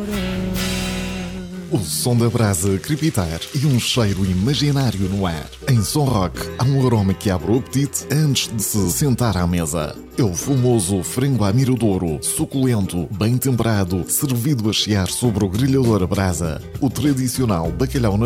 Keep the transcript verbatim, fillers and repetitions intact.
O som da brasa a crepitar e um cheiro imaginário no ar. Em Som Rock há um aroma que abre o apetite antes de se sentar à mesa. É o famoso frango à miradouro, suculento, bem temperado, servido a chiar sobre o grelhador a brasa. O tradicional bacalhau na